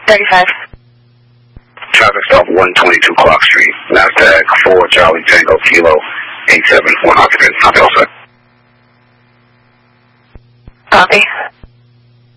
35. Traffic stop 122 Clark Street. NASDAQ 4 Charlie Tango Kilo 871 occupant. Copy, all set. Copy.